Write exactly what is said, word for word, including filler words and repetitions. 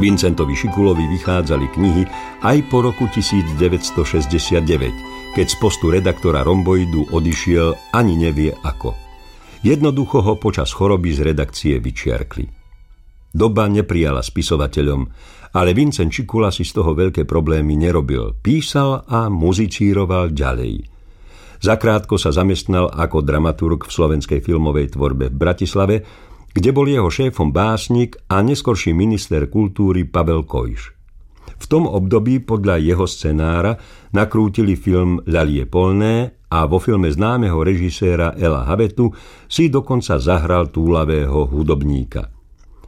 Vincentovi Šikulovi vychádzali knihy aj po roku devätnásťstošesťdesiatdeväť, keď z postu redaktora Romboidu odišiel ani nevie ako. Jednoducho ho počas choroby z redakcie vyčiarkli. Doba neprijala spisovateľom, ale Vincent Šikula si z toho veľké problémy nerobil. Písal a muzicíroval ďalej. Zakrátko sa zamestnal ako dramaturg v slovenskej filmovej tvorbe v Bratislave, kde bol jeho šéfom básnik a neskorší minister kultúry Pavel Kojš. V tom období podľa jeho scenára nakrútili film Ľalie polné a vo filme známeho režiséra Ela Havetu si dokonca zahral túlavého hudobníka.